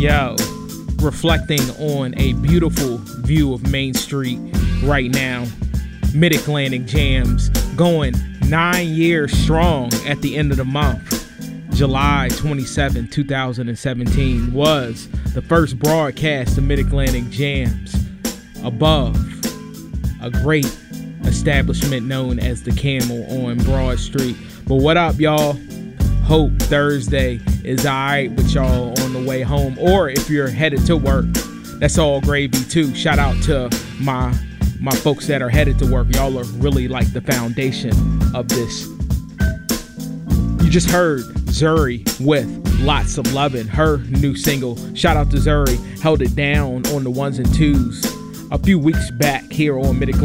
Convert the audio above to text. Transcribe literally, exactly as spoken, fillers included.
Yo, reflecting on a beautiful view of Main Street right now. Mid-Atlantic Jams going nine years strong at the end of the month. July twenty-seventh, twenty seventeen was the first broadcast of Mid-Atlantic Jams above a great establishment known as the Camel on Broad Street. But what up, y'all? Hope Thursday is alright with y'all on the way home, or if you're headed to work, that's all gravy too. Shout out to my my folks that are headed to work. Y'all are really like the foundation of this. You just heard Zuri with Lots of Lovin', her new single. Shout out to Zuri, held it down on the ones and twos a few weeks back here on Mid